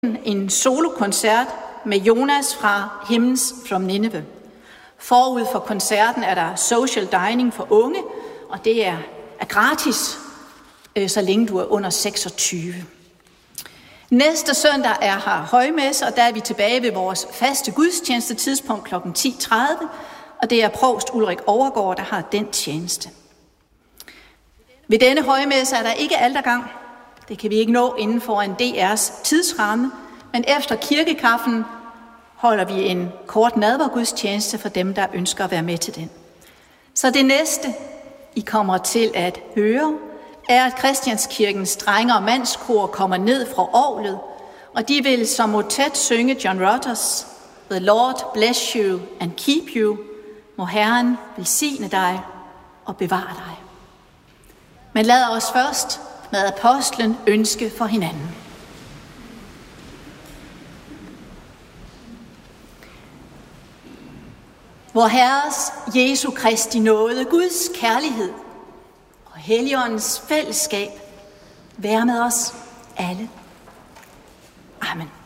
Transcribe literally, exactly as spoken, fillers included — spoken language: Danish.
en solokoncert med Jonas fra Hymns from Nineveh. Forud for koncerten er der social dining for unge, og det er, er gratis, så længe du er under seksogtyve. Næste søndag er her højmesse, og der er vi tilbage ved vores faste gudstjeneste tidspunkt klokken ti tredive, og det er provst Ulrik Overgaard, der har den tjeneste. Ved denne højmesse er der ikke altergang. Det kan vi ikke nå inden for en D R's tidsramme, men efter kirkekaffen holder vi en kort nadvergudstjeneste for dem, der ønsker at være med til den. Så det næste, I kommer til at høre, er, at Christianskirkens drenge- og mandskor kommer ned fra orglet, og de vil som motet synge John Rutgers, The Lord bless you and keep you. Må Herren velsigne dig og bevare dig. Men lad os først med apostlen ønske for hinanden. Vor Herres Jesu Kristi nåde, Guds kærlighed og Helligåndens fællesskab være med os alle. Amen.